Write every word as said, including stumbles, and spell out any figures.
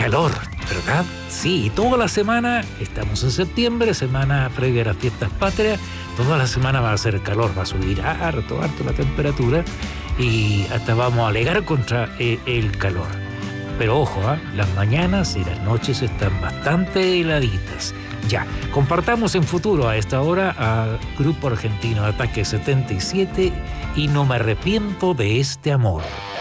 calor, ¿verdad? Sí, toda la semana, estamos en septiembre, semana previa a las fiestas patrias, toda la semana va a hacer calor, va a subir harto, harto la temperatura y hasta vamos a alegar contra el, el calor. Pero ojo, ¿eh? Las mañanas y las noches están bastante heladitas. Ya, compartamos en futuro a esta hora a Grupo Argentino Ataque setenta y siete y No me arrepiento de este amor.